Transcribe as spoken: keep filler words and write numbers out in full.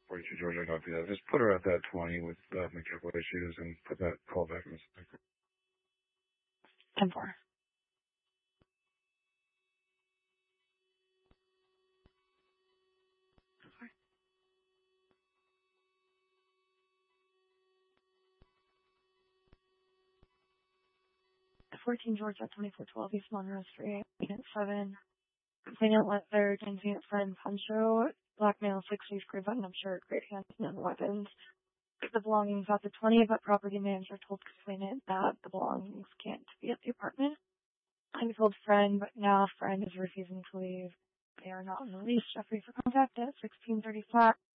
forty-two Georgia, copy that. Just put her at that twenty with uh, mechanical issues and put that call back in a second. ten four. fourteen Georgia, twenty-four twelve East Monroe Street, Unit seven. Complainant let their transient friend Pancho, black male, sixties, gray button-up shirt, great hands, no weapons. The belongings at the twenty, but property manager told complainant that the belongings can't be at the apartment. I told friend, but now friend is refusing to leave. They are not on the lease. Jeffrey for contact at sixteen thirty flat.